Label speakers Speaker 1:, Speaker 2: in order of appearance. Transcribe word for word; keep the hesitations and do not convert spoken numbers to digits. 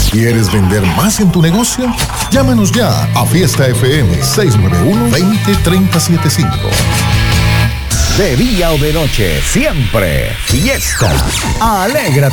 Speaker 1: ¿Quieres vender más en tu negocio? Llámanos ya a Fiesta F M seis nueve uno, dos cero, tres cero siete cinco.
Speaker 2: De día o de noche, siempre fiesta. Alegra